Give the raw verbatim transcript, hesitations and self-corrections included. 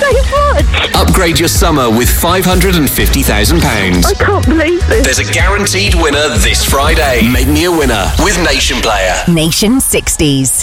so much. Upgrade your summer with five hundred fifty thousand pounds. I can't believe this. There's a guaranteed winner this Friday. Make me a winner with Nation Player. Nation sixties.